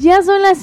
Ya son las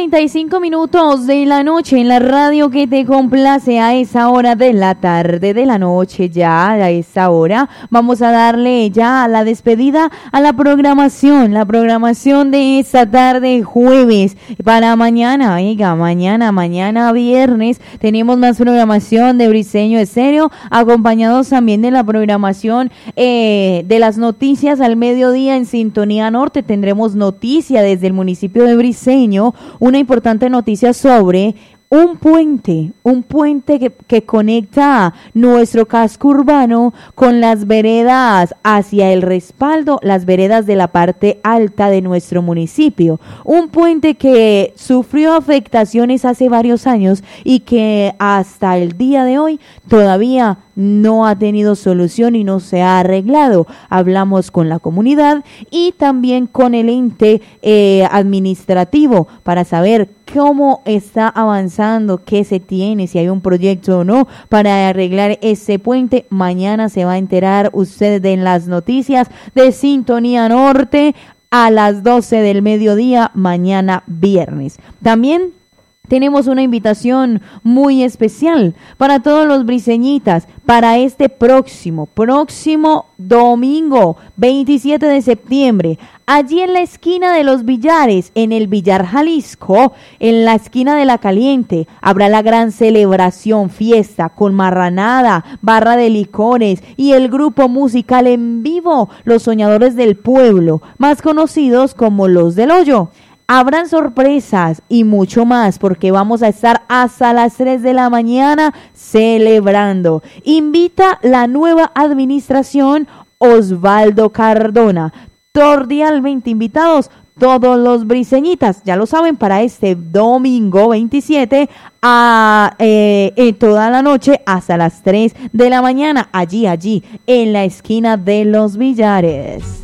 6:45 de la noche en la radio que te complace a esa hora de la tarde, de la noche ya, a esa hora. Vamos a darle ya la despedida a la programación de esta tarde jueves. Para mañana, mañana viernes, tenemos más programación de Briseño Estéreo, acompañados también de la programación de las noticias al mediodía en Sintonía Norte. Tendremos noticia desde el municipio de Briseño, una importante noticia sobre un puente que conecta nuestro casco urbano con las veredas hacia el respaldo, las veredas de la parte alta de nuestro municipio. Un puente que sufrió afectaciones hace varios años y que hasta el día de hoy todavía no ha tenido solución y no se ha arreglado. Hablamos con la comunidad y también con el ente administrativo para saber cómo está avanzando, qué se tiene, si hay un proyecto o no para arreglar ese puente. Mañana se va a enterar usted en las noticias de Sintonía Norte a las 12 del mediodía, mañana viernes. También tenemos una invitación muy especial para todos los briseñitas para este próximo domingo 27 de septiembre. Allí en la esquina de los Villares, en el Villar Jalisco, en la esquina de La Caliente, habrá la gran celebración, fiesta con marranada, barra de licores y el grupo musical en vivo, Los Soñadores del Pueblo, más conocidos como Los del Hoyo. Habrán sorpresas y mucho más porque vamos a estar hasta las 3 de la mañana celebrando. Invita la nueva administración Osvaldo Cardona. Cordialmente invitados todos los briseñitas, ya lo saben, para este domingo 27 toda la noche hasta las 3 de la mañana, allí en la esquina de los Villares.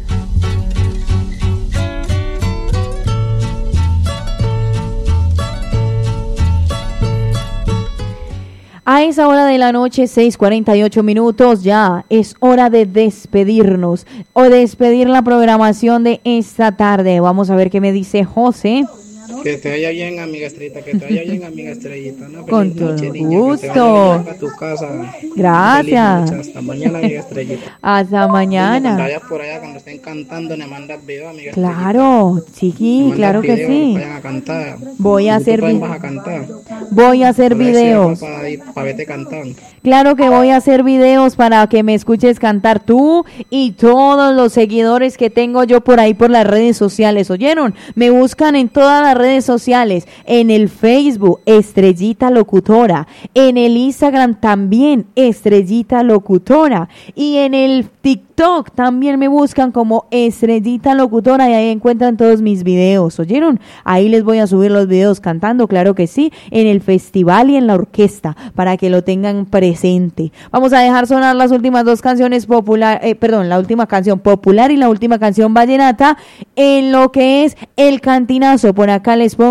A esa hora de la noche, 6:48, ya es hora de despedirnos o despedir la programación de esta tarde. Vamos a ver qué me dice José. Que te vaya bien, amiga Estrellita, ¿no? Con todo gusto. Que a tu casa. Gracias. Hasta mañana, amiga Estrellita. Hasta mañana. Cuando vayas por allá, cuando estén cantando, me mandas video, amiga Claro, sí, claro que sí. Vayan a cantar. Voy a hacer vas a cantar. Voy a hacer videos. Para verte cantar. Claro que voy a hacer videos para que me escuches cantar tú y todos los seguidores que tengo yo por ahí por las redes sociales. ¿Oyeron? Me buscan en todas las redes sociales, en el Facebook, Estrellita Locutora, en el Instagram también, Estrellita Locutora, y en el TikTok también me buscan como Estrellita Locutora y ahí encuentran todos mis videos. ¿Oyeron? Ahí les voy a subir los videos cantando, claro que sí, en el festival y en la orquesta, para que lo tengan presente. Vamos a dejar sonar las últimas dos canciones la última canción popular y la última canción vallenata en lo que es el cantinazo. Por acá les pongo